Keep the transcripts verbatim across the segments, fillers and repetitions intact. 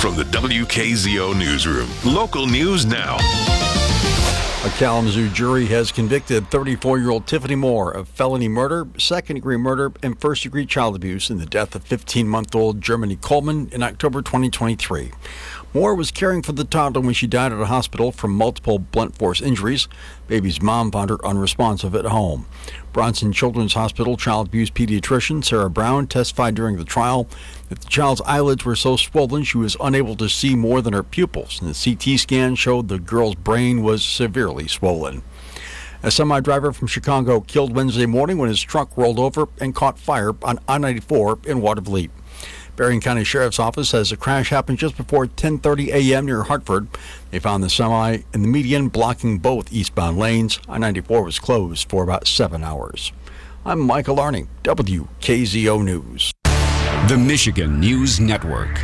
From the W K Z O Newsroom, local news now. A Kalamazoo jury has convicted thirty-four-year-old Tiffany Moore of felony murder, second-degree murder, and first-degree child abuse in the death of fifteen-month-old Germany Coleman in October twenty twenty-three. Moore was caring for the toddler when she died at a hospital from multiple blunt force injuries. Baby's mom found her unresponsive at home. Bronson Children's Hospital child abuse pediatrician Sarah Brown testified during the trial that the child's eyelids were so swollen she was unable to see more than her pupils, and the C T scan showed the girl's brain was severely swollen. A semi-driver from Chicago killed Wednesday morning when his truck rolled over and caught fire on I ninety-four in Watervliet. Berrien County Sheriff's Office says the crash happened just before ten thirty a.m. near Hartford. They found the semi in the median blocking both eastbound lanes. I ninety-four was closed for about seven hours. I'm Michael Arning, W K Z O News. The Michigan News Network.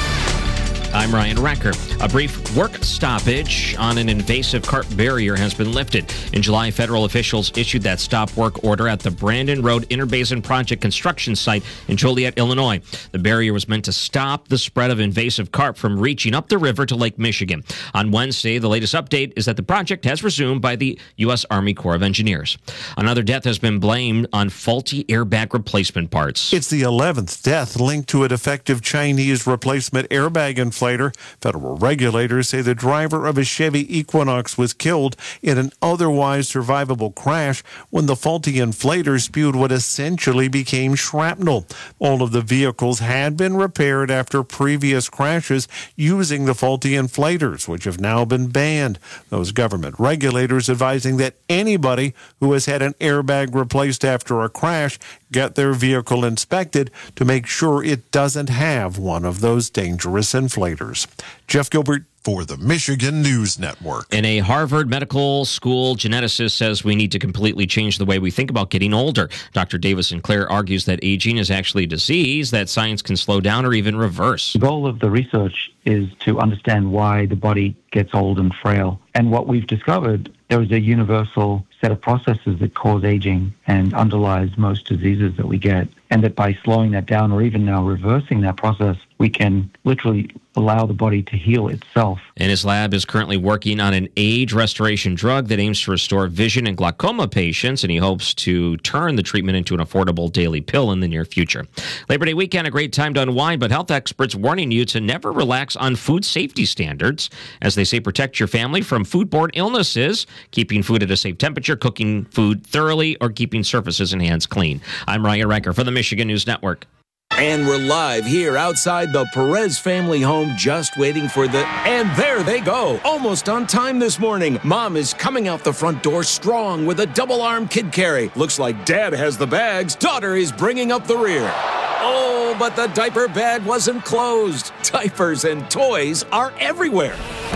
I'm Ryan Recker. A brief work stoppage on an invasive carp barrier has been lifted. In July, federal officials issued that stop work order at the Brandon Road Interbasin Project construction site in Joliet, Illinois. The barrier was meant to stop the spread of invasive carp from reaching up the river to Lake Michigan. On Wednesday, the latest update is that the project has resumed by the U S Army Corps of Engineers. Another death has been blamed on faulty airbag replacement parts. It's the eleventh death linked to a defective Chinese replacement airbag inflator. Federal regulators say the driver of a Chevy Equinox was killed in an otherwise survivable crash when the faulty inflator spewed what essentially became shrapnel. All of the vehicles had been repaired after previous crashes using the faulty inflators, which have now been banned. Those government regulators advising that anybody who has had an airbag replaced after a crash get their vehicle inspected to make sure it doesn't have one of those dangerous inflators. Jeff Gilbert for the Michigan News Network. And a Harvard Medical School geneticist says we need to completely change the way we think about getting older. Doctor Davis Sinclair argues that aging is actually a disease that science can slow down or even reverse. The goal of the research is to understand why the body gets old and frail. And what we've discovered, there is a universal set of processes that cause aging and underlies most diseases that we get. And that by slowing that down or even now reversing that process, we can literally allow the body to heal itself. And his lab is currently working on an age restoration drug that aims to restore vision in glaucoma patients, and he hopes to turn the treatment into an affordable daily pill in the near future. Labor Day weekend, a great time to unwind, but health experts warning you to never relax on food safety standards. As they say, protect your family from foodborne illnesses, keeping food at a safe temperature, cooking food thoroughly, or keeping surfaces and hands clean. I'm Ryan Recker for the Michigan News Network. And we're live here outside the Perez family home, just waiting for the... And there they go, almost on time this morning. Mom is coming out the front door strong with a double-arm kid carry. Looks like Dad has the bags. Daughter is bringing up the rear. Oh, but the diaper bag wasn't closed. Diapers and toys are everywhere.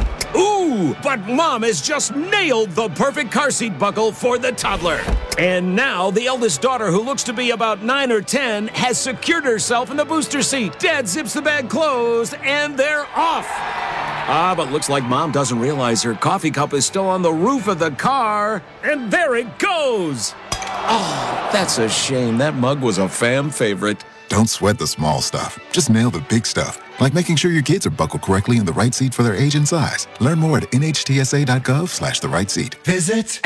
Ooh, but Mom has just nailed the perfect car seat buckle for the toddler. And now the eldest daughter, who looks to be about nine or ten, has secured herself in the booster seat. Dad zips the bag closed, and they're off. Ah, but looks like Mom doesn't realize her coffee cup is still on the roof of the car. And there it goes. Oh, that's a shame. That mug was a fam favorite. Don't sweat the small stuff. Just nail the big stuff, like making sure your kids are buckled correctly in the right seat for their age and size. Learn more at nhtsa.gov slash the right seat. Visit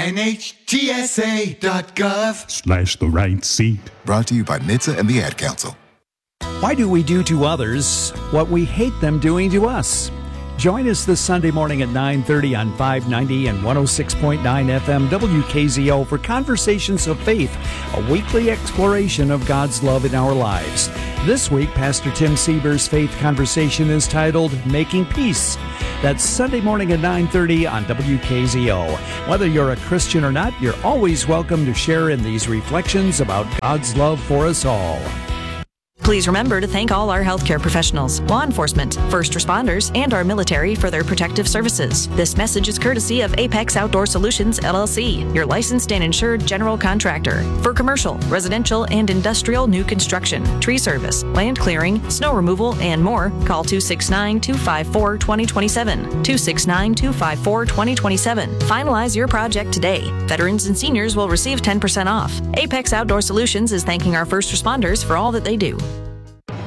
nhtsa.gov Slash the right seat. Brought to you by N H T S A and the Ad Council. Why do we do to others what we hate them doing to us? Join us this Sunday morning at nine thirty on five ninety and one oh six point nine F M W K Z O for Conversations of Faith, a weekly exploration of God's love in our lives. This week, Pastor Tim Sieber's faith conversation is titled Making Peace. That's Sunday morning at nine thirty on W K Z O. Whether you're a Christian or not, you're always welcome to share in these reflections about God's love for us all. Please remember to thank all our healthcare professionals, law enforcement, first responders, and our military for their protective services. This message is courtesy of Apex Outdoor Solutions, L L C, your licensed and insured general contractor. For commercial, residential, and industrial new construction, tree service, land clearing, snow removal, and more, call two six nine, two five four, two zero two seven, two six nine, two five four, two zero two seven. Finalize your project today. Veterans and seniors will receive ten percent off. Apex Outdoor Solutions is thanking our first responders for all that they do.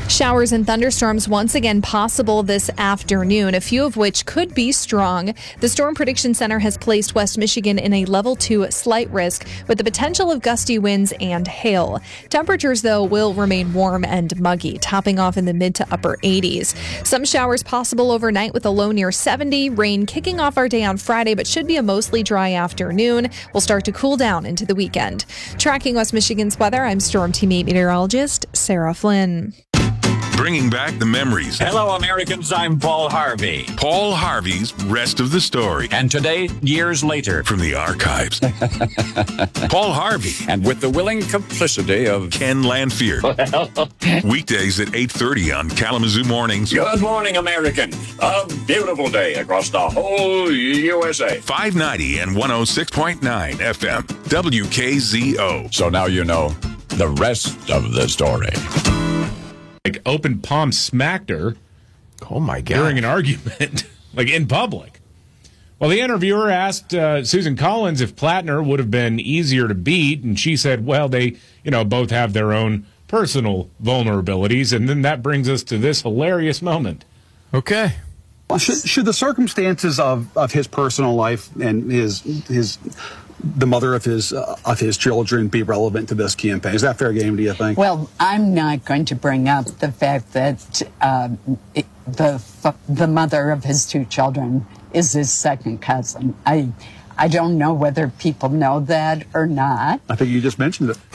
Showers and thunderstorms once again possible this afternoon, a few of which could be strong. The Storm Prediction Center has placed West Michigan in a level two slight risk with the potential of gusty winds and hail. Temperatures, though, will remain warm and muggy, topping off in the mid to upper eighties. Some showers possible overnight with a low near seventy. Rain kicking off our day on Friday, but should be a mostly dry afternoon. We'll start to cool down into the weekend. Tracking West Michigan's weather, I'm Storm Team eight meteorologist Sarah Flynn. Bringing back the memories. Hello, Americans. I'm Paul Harvey. Paul Harvey's Rest of the Story. And today, years later. From the archives. Paul Harvey. And with the willing complicity of Ken Lanfear. Well. Weekdays at eight thirty on Kalamazoo Mornings. Good morning, American. A beautiful day across the whole U S A. five ninety and one oh six point nine F M. W K Z O. So now you know the rest of the story. Like open palm smacked her. Oh my God! During an argument, like in public. Well, the interviewer asked uh, Susan Collins if Plattner would have been easier to beat, and she said, "Well, they, you know, both have their own personal vulnerabilities." And then that brings us to this hilarious moment. Okay. Well, should, should the circumstances of, of his personal life and his his the mother of his uh, of his children be relevant to this campaign? Is that fair game, do you think? Well, I'm not going to bring up the fact that uh, it, the the mother of his two children is his second cousin. I I don't know whether people know that or not. I think you just mentioned it.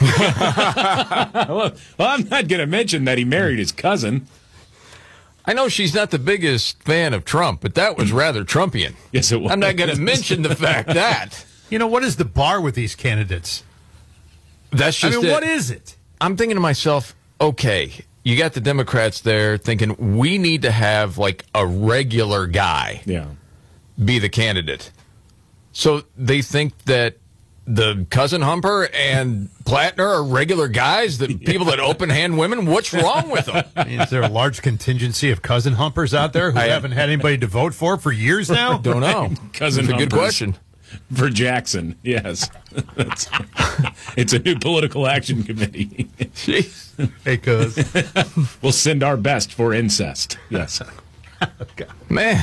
well, well, I'm not going to mention that he married his cousin. I know she's not the biggest fan of Trump, but that was rather Trumpian. Yes, it was. I'm not going to mention the fact that. You know, what is the bar with these candidates? That's just I mean, it. what is it? I'm thinking to myself, okay, you got the Democrats there thinking we need to have like a regular guy yeah. be the candidate. So they think that the cousin humper and Plattner are regular guys, the yeah. people that open hand women. What's wrong with them? I mean, is there a large contingency of cousin humpers out there who I haven't had anybody to vote for for years now? Don't know. Cousin That's a good humpers. question. For Jackson, yes. That's, it's a new political action committee. Jeez. Hey, cuz. We'll send our best for incest. Yes. Okay. Man.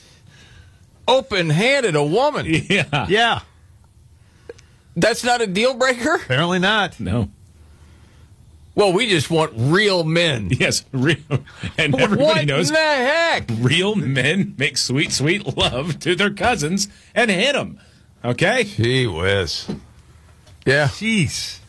Open-handed a woman. Yeah. Yeah. That's not a deal breaker? Apparently not. No. Well, we just want real men. Yes, real. And everybody what knows. What the heck? Real men make sweet, sweet love to their cousins and hit them. Okay? Gee whiz. Yeah. Jeez.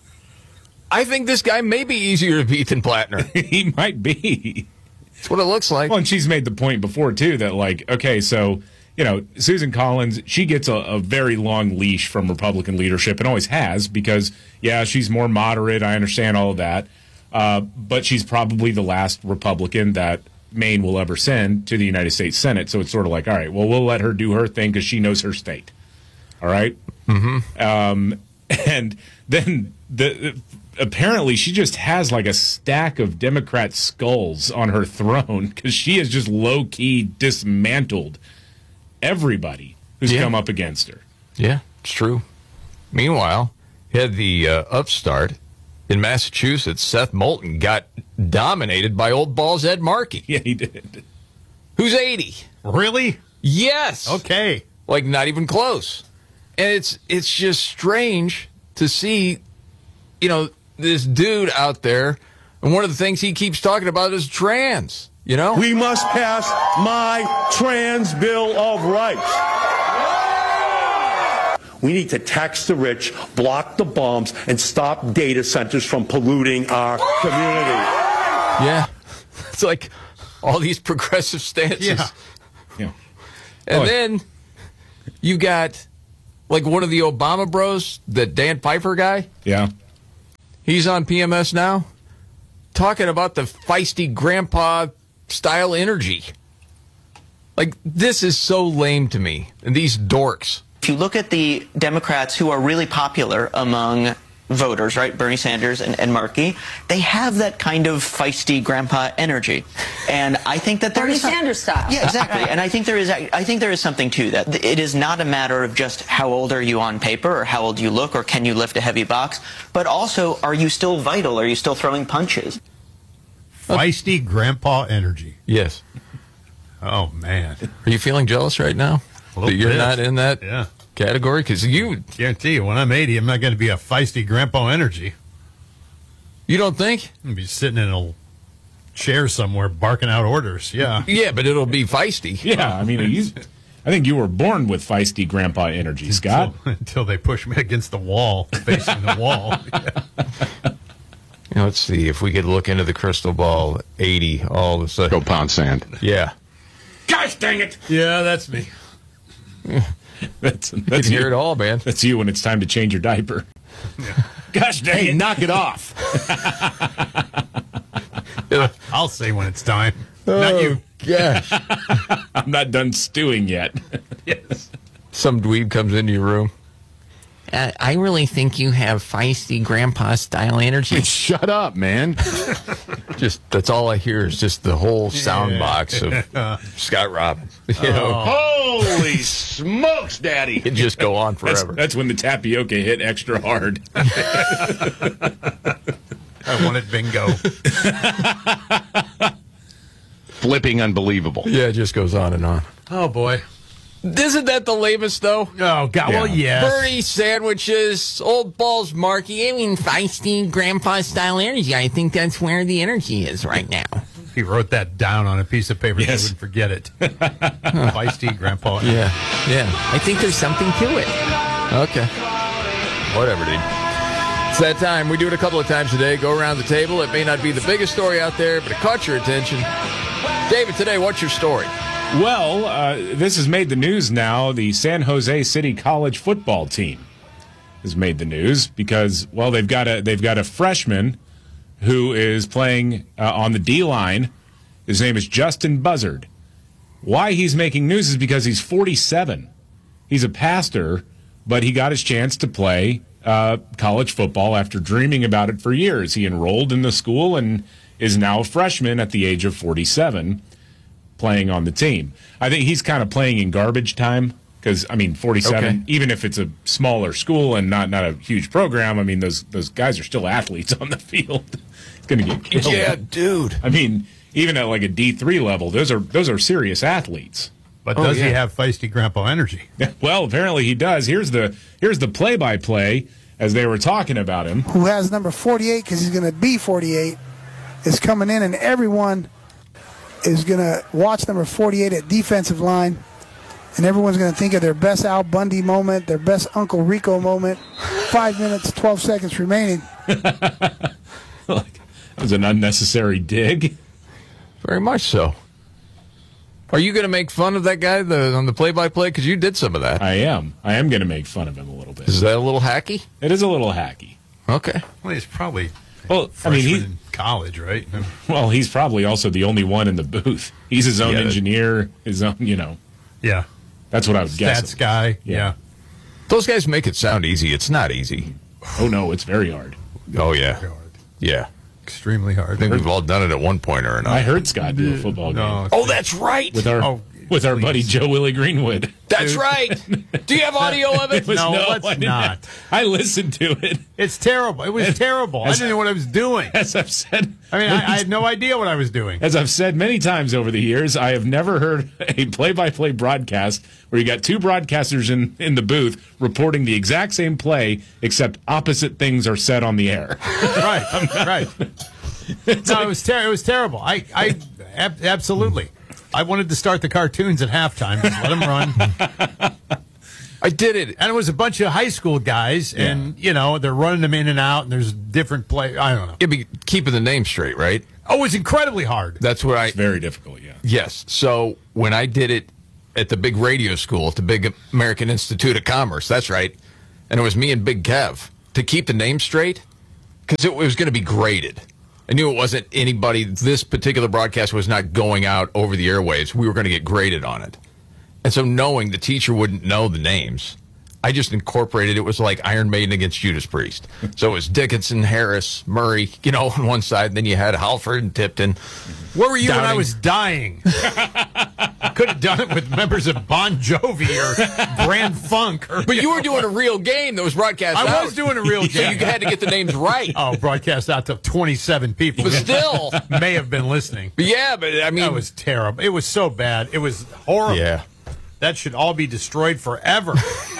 I think this guy may be easier to beat than Plattner. He might be. That's what it looks like. Well, and she's made the point before, too, that, like, okay, so, you know, Susan Collins, she gets a, a very long leash from Republican leadership and always has because, yeah, she's more moderate. I understand all of that. Uh, but she's probably the last Republican that Maine will ever send to the United States Senate. So it's sort of like, all right, well, we'll let her do her thing because she knows her state. All right? Mm-hmm. Um, and then the apparently she just has like a stack of Democrat skulls on her throne because she has just low-key dismantled everybody who's yeah. come up against her. Yeah, it's true. Meanwhile, you had the uh, upstart in Massachusetts, Seth Moulton, got dominated by old balls Ed Markey. Yeah, he did. Who's eighty. Really? Yes. Okay. Like, not even close. And it's it's just strange to see, you know, this dude out there, and one of the things he keeps talking about is trans, you know? We must pass my trans bill of rights. We need to tax the rich, block the bombs, and stop data centers from polluting our community. Yeah. It's like all these progressive stances. Yeah. Yeah. And oh, then you got like one of the Obama bros, the Dan Pfeiffer guy. Yeah. He's on P M S now talking about the feisty grandpa style energy. Like, this is so lame to me. And these dorks. If you look at the Democrats who are really popular among voters, right, Bernie Sanders and, and Markey, they have that kind of feisty grandpa energy, and I think that there Bernie is some, Sanders style. Yeah, exactly. And I think there is, I think there is something to that. It is not a matter of just how old are you on paper, or how old you look, or can you lift a heavy box, but also, are you still vital? Are you still throwing punches? Feisty Grandpa Energy. Yes. Oh, man. Are you feeling jealous right now that you're bit. not in that Yeah. category? Because you Guarantee you, when I'm eighty, I'm not going to be a Feisty Grandpa Energy. you don't think? I'm going to be sitting in a chair somewhere barking out orders. Yeah. Yeah, but it'll be feisty. Yeah, I mean, he's, I think you were born with feisty grandpa energy, Scott. Until, until they push me against the wall, facing the wall. Yeah. You know, let's see if we could look into the crystal ball. eighty all of a sudden. Go pound sand. Yeah. Gosh dang it! Yeah, that's me. That's, You that's can hear it all, man. That's you when it's time to change your diaper. Gosh dang Hey, it. knock it off. I'll say when it's time. Not you. Gosh. I'm not done stewing yet. Yes. Some dweeb comes into your room. Uh, I really think you have feisty grandpa style energy. Shut up, man. Just that's all I hear is just the whole sound Yeah. box of Scott Robbins. You know, Holy smokes, Daddy! it just go on That's, forever. that's when the tapioca hit extra hard. I wanted bingo. Flipping unbelievable. Yeah, it just goes on and on. Oh, boy. Isn't that the lamest, though? Oh, God. Well, yes. Bernie sandwiches, old balls, Marky. I mean, feisty grandpa style energy. I think that's where the energy is right now. He wrote that down on a piece of paper Yes. so he wouldn't forget it. Feisty Grandpa. Yeah, yeah. I think there's something to it. Okay. Whatever, dude. It's that time. We do it a couple of times a day. Go around the table. It may not be the biggest story out there, but it caught your attention. David, today, what's your story? Well, uh, this has made the news now. The San Jose City College football team has made the news because, well, they've got a they've got a freshman who is playing uh, on the D line. His name is Justin Buzzard. Why he's making news is because he's forty-seven. He's a pastor, but he got his chance to play uh, college football after dreaming about it for years. He enrolled in the school and is now a freshman at the age of forty-seven. Playing on the team. I think he's kind of playing in garbage time because, I mean, forty-seven, Okay. even if it's a smaller school and not, not a huge program, I mean, those those guys are still athletes on the field. It's going to get killed. Yeah, dude. I mean, even at like a D three level, those are those are serious athletes. But Oh, does yeah. he have Feisty Grandpa energy? Well, apparently he does. Here's the here's the play-by-play as they were talking about him. Who has number forty-eight because he's going to be forty-eight, is coming in, and everyone is going to watch number forty-eight at defensive line, and everyone's going to think of their best Al Bundy moment, their best Uncle Rico moment. Five minutes, twelve seconds remaining. That was an unnecessary dig. Very much so. Are you going to make fun of that guy the, on the play-by-play? Because you did some of that. I am. I am going to make fun of him a little bit. Is that a little hacky? It is a little hacky. Okay. Well, he's probably Well, I freshman mean, he, in college, right? well, he's probably also the only one in the booth. He's his own Yeah, that- engineer, his own, you know. Yeah. That's what I would guess. Stats guy. Yeah. Yeah. Those guys make it sound easy. It's not easy. Oh, no, it's very hard. Oh, yeah. Very hard. Yeah. Extremely hard. I think we've all done it at one point or another. I heard Scott do a football No, game Oh, that's right. with our Oh, with our please. buddy Joe Willie Greenwood. That's right. Do you have audio of it? was- No, I let's didn't not. have- I listened to it. It's terrible. It was terrible. I as- didn't know what I was doing. As I've said, I mean, I, I had no idea what I was doing. as I've said many times over the years, I have never heard a play-by-play broadcast where you got two broadcasters in, in the booth reporting the exact same play, except opposite things are said on the air. Right, right. No, it was ter- it was terrible. I, I ab- absolutely. I wanted to start the cartoons at halftime. Just let them run. I did it. And it was a bunch of high school guys, and you know they're running them in and out, and there's different play. I don't know. It'd be keeping the name straight, right? Oh, it was incredibly hard. That's what I. It's very difficult, yeah. Yes. So when I did it at the big radio school, at the big American Institute of Commerce, that's right. And it was me and Big Kev to keep the name straight because it was going to be graded. I knew it wasn't anybody. This particular broadcast was not going out over the airwaves. We were going to get graded on it. And so knowing the teacher wouldn't know the names, I just incorporated it was like Iron Maiden against Judas Priest. So it was Dickinson, Harris, Murray, you know, on one side. Then you had Halford and Tipton. Where were you when I Downing. was dying? Could have done it with members of Bon Jovi or Grand Funk. Or, But you were doing a real game that was broadcast I out. was doing a real So game. you had to get the names right. Oh, broadcast out to twenty-seven people. But still. May have been listening. Yeah, but I mean. That was terrible. It was so bad. It was horrible. Yeah. That should all be destroyed forever.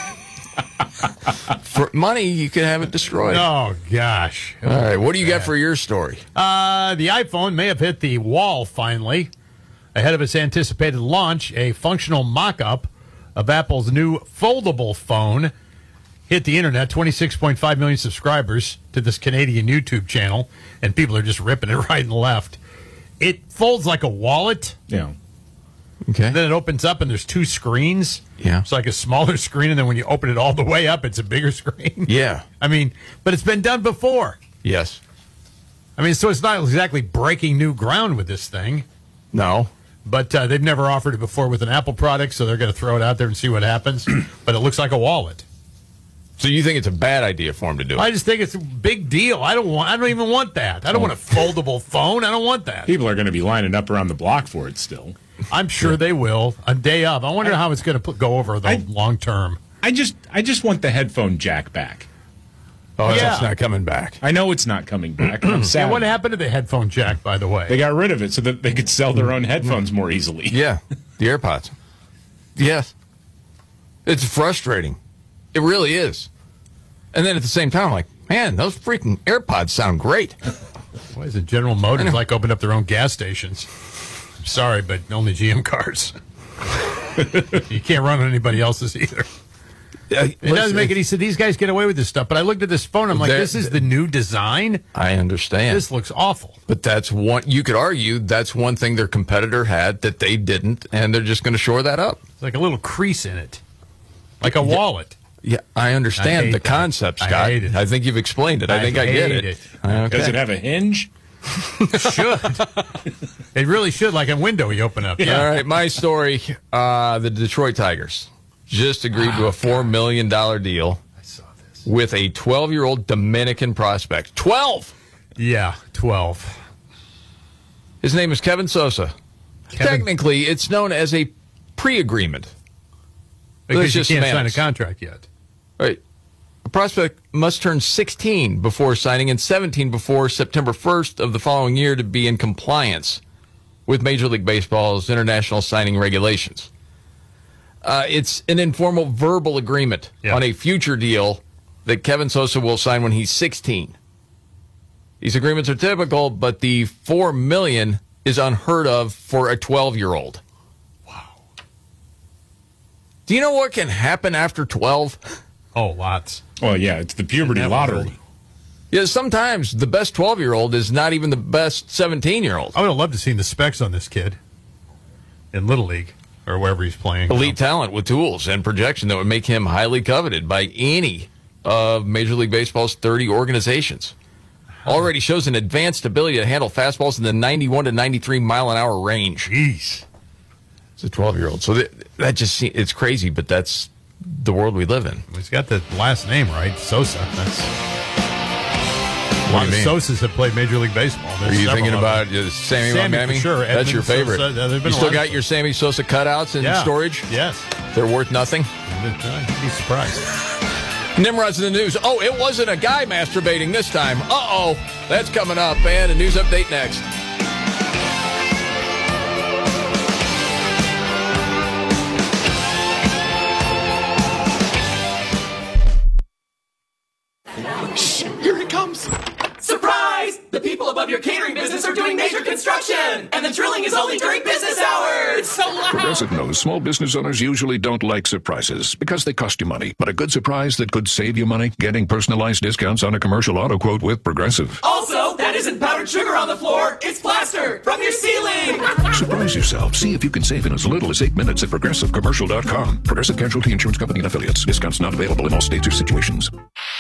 For money, you could have it destroyed. Oh, gosh. All right, what do you got for your story? Uh, the iPhone may have hit the wall finally. Ahead of its anticipated launch, a functional mock-up of Apple's new foldable phone hit the internet. twenty-six point five million subscribers to this Canadian YouTube channel, and people are just ripping it right and left. It folds like a wallet. Yeah. Okay. And then it opens up, and there's two screens. Yeah. It's like a smaller screen, and then when you open it all the way up, it's a bigger screen. Yeah. I mean, but it's been done before. Yes. I mean, so it's not exactly breaking new ground with this thing. No. But uh, they've never offered it before with an Apple product, so they're going to throw it out there and see what happens. But it looks like a wallet. So you think it's a bad idea for him to do it? I just think it's a big deal. I don't want. I don't even want that. I don't want a foldable phone. I don't want that. People are going to be lining up around the block for it still. I'm sure they will. A day of. I wonder I, how it's going to go over the I, long term. I just, I just want the headphone jack back. Oh, yeah. That's not coming back. I know it's not coming back. I'm sad. Yeah, what happened to the headphone jack, by the way? They got rid of it so that they could sell their own headphones more easily. Yeah, the AirPods. Yes. It's frustrating. It really is. And then at the same time, I'm like, man, those freaking AirPods sound great. Why is it General Motors like opened up their own gas stations? I'm sorry, but only G M cars. You can't run on anybody else's either. Uh, it doesn't make any sense. These guys get away with this stuff. But I looked at this phone. I'm like, this is the new design. I understand. This looks awful. But that's one. You could argue that's one thing their competitor had that they didn't, and they're just going to shore that up. It's like a little crease in it, like a wallet. Yeah, I understand I hate the that. concept, Scott. I hate it. I think you've explained it. I, I think I get hate it. it. Okay. Does it have a hinge? Should. It really should, like a window you open up. Yeah. All right, my story. Uh, the Detroit Tigers just agreed to a four million dollars deal I saw this. with a twelve-year-old Dominican prospect. twelve! Yeah, twelve. His name is Kevin Sosa. Kevin- Technically, it's known as a pre-agreement. Because you just can't sign a semantics. contract yet. Right. A prospect must turn sixteen before signing and seventeen before September first of the following year to be in compliance with Major League Baseball's international signing regulations. Uh, it's an informal verbal agreement Yeah. on a future deal that Kevin Sosa will sign when he's sixteen. These agreements are typical, but the four million dollars is unheard of for a twelve-year-old. Wow. Do you know what can happen after twelve? Oh, lots. Well, yeah, it's the puberty lottery. Yeah, sometimes the best twelve-year-old is not even the best seventeen-year-old. I would have loved to see the specs on this kid in Little League or wherever he's playing. Elite talent with tools and projection that would make him highly coveted by any of Major League Baseball's thirty organizations. Already shows an advanced ability to handle fastballs in the ninety-one to ninety-three mile an hour range. Jeez. It's a twelve-year-old. So that, that just se- it's crazy, but that's the world we live in. He's got the last name right, Sosa. That's a lot of do you mean? Sosas have played Major League Baseball. Are There's you several thinking of about them. uh, Sammy, Sammy, Miami? for sure. That's Edmund your favorite. Sosa. Uh, there've been You a still lot got of your Sammy Sosa cutouts in Yeah. storage? Yes. They're worth nothing? I'd be surprised. Nimrod's in the news. Oh, it wasn't a guy masturbating this time. Uh-oh. That's coming up. And a news update next. Shh, here it comes. Surprise! The people above your catering business are doing major construction, and the drilling is only during business hours. It's so loud. Progressive knows small business owners usually don't like surprises because they cost you money. But a good surprise that could save you money? Getting personalized discounts on a commercial auto quote with Progressive. Also, that isn't powdered sugar on the floor. It's plaster from your ceiling. Surprise yourself. See if you can save in as little as eight minutes at progressive commercial dot com. Progressive Casualty Insurance Company and Affiliates. Discounts not available in all states or situations.